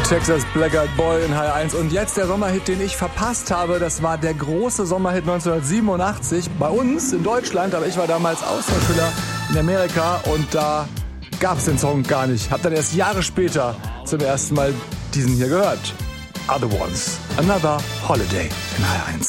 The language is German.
Texas Black Eyed Boy in H1. Und jetzt der Sommerhit, den ich verpasst habe. Das war der große Sommerhit 1987 bei uns in Deutschland. Aber ich war damals Austauschschüler in Amerika und da gab es den Song gar nicht. Hab dann erst Jahre später zum ersten Mal diesen hier gehört. Other Ones, Another Holiday in H1.